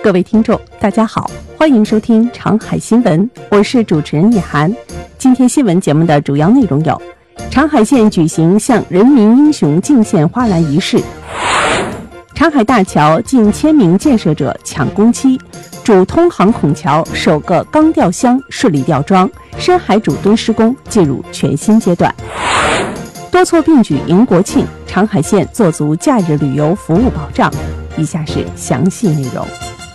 各位听众，大家好，欢迎收听长海新闻，我是主持人叶涵。今天新闻节目的主要内容有：长海县举行向人民英雄敬献花篮仪式；长海大桥近1000名建设者抢工期；主通航孔桥首个钢吊箱顺利吊装，深海主墩施工进入全新阶段。多措并举迎国庆，长海县做足假日旅游服务保障。以下是详细内容。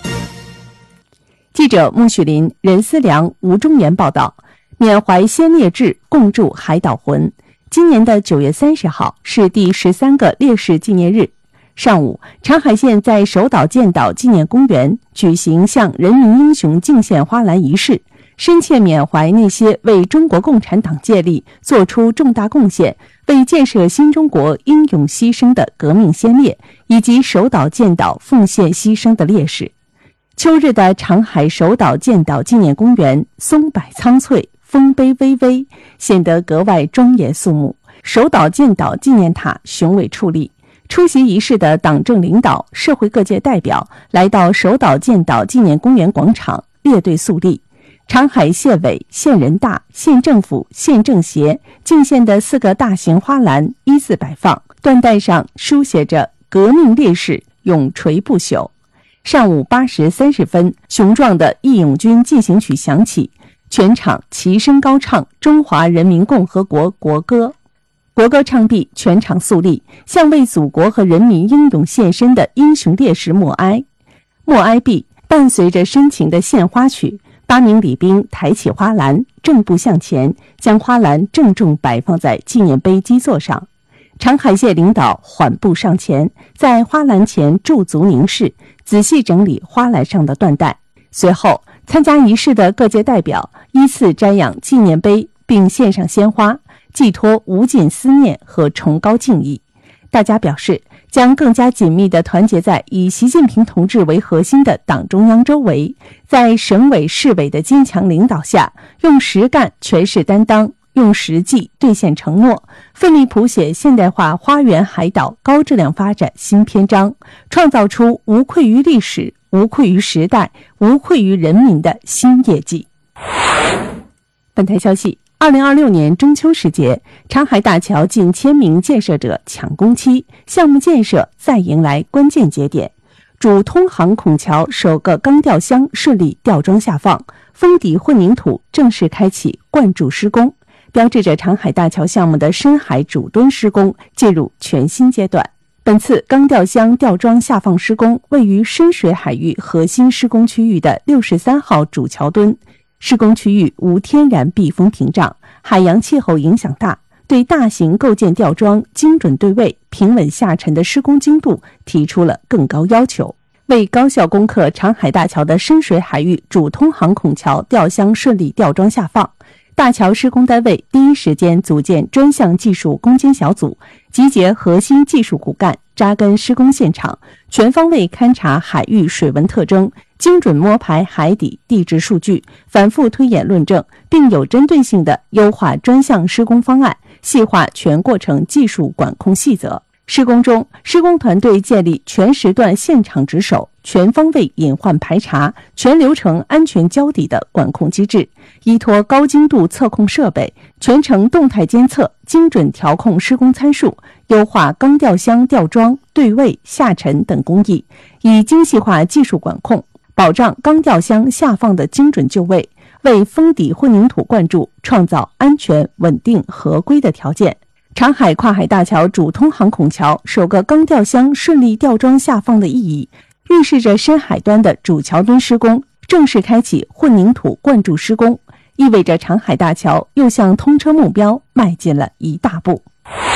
记者穆许林、任思良、吴中原报道，缅怀先烈志，共筑海岛魂。今年的9月30号是第13个烈士纪念日。上午，长海县在首岛建岛纪念公园举行向人民英雄敬献花篮仪式，深切缅怀那些为中国共产党建立做出重大贡献、为建设新中国英勇牺牲的革命先烈，以及首岛建岛奉献牺牲的烈士。秋日的长海首岛建岛纪念公园松柏苍翠，丰碑巍巍，显得格外庄严肃穆。首岛建岛纪念塔雄伟矗立。出席仪式的党政领导、社会各界代表来到首岛建岛纪念公园广场列队肃立。长海县委、县人大、县政府、县政协敬献的4个大型花篮依次摆放，缎带上书写着“革命烈士永垂不朽”。上午8时30分，雄壮的《义勇军进行曲》响起，全场齐声高唱中华人民共和国国歌。国歌唱毕，全场肃立，向为祖国和人民英勇献身的英雄烈士默哀。默哀毕，伴随着深情的献花曲，8名礼兵抬起花篮，正步向前，将花篮郑重摆放在纪念碑基座上。长海县领导缓步上前，在花篮前驻足凝视，仔细整理花篮上的缎带。随后，参加仪式的各界代表依次瞻仰纪念碑，并献上鲜花，寄托无尽思念和崇高敬意。大家表示，将更加紧密地团结在以习近平同志为核心的党中央周围，在省委市委的坚强领导下，用实干诠释担当，用实际兑现承诺，奋力谱写现代化花园海岛高质量发展新篇章，创造出无愧于历史、无愧于时代、无愧于人民的新业绩。本台消息，2026年中秋时节，长海大桥近1000名建设者抢工期，项目建设再迎来关键节点。主通航孔桥首个钢吊箱顺利吊装下放，封底混凝土正式开启灌注施工，标志着长海大桥项目的深海主墩施工进入全新阶段。本次钢吊箱吊装下放施工位于深水海域核心施工区域的63号主桥墩。施工区域无天然避风屏障，海洋气候影响大，对大型构件吊装精准对位、平稳下沉的施工精度提出了更高要求。为高效攻克长海大桥的深水海域主通航孔桥吊箱顺利吊装下放，大桥施工单位第一时间组建专项技术攻坚小组，集结核心技术骨干，扎根施工现场，全方位勘察海域水文特征，精准摸排海底地质数据，反复推演论证，并有针对性地优化专项施工方案，细化全过程技术管控细则。施工中，施工团队建立全时段现场值守、全方位隐患排查、全流程安全交底的管控机制，依托高精度测控设备，全程动态监测，精准调控施工参数，优化钢吊箱吊装、对位、下沉等工艺，以精细化技术管控，保障钢吊箱下放的精准就位，为封底混凝土灌注创造安全、稳定、合规的条件。长海跨海大桥主通航孔桥首个钢吊箱顺利吊装下放的意义，预示着深海端的主桥墩施工正式开启混凝土灌注施工，意味着长海大桥又向通车目标迈进了一大步。